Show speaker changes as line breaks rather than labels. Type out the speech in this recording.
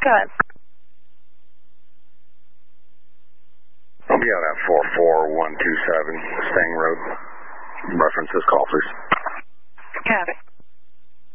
ahead.
I'll be out at 44127 Stang Road. Reference this call, please.
Got it.